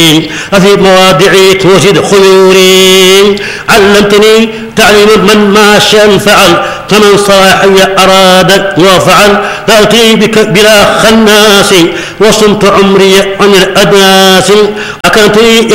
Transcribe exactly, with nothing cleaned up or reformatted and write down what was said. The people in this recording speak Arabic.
في مواضعي توجد خيوري علمتني تعليم من ما شاء فعل فمن صاحي أراد وفعل فأتي بك بلا خناس وصمت عمري عن الأدناس أكنت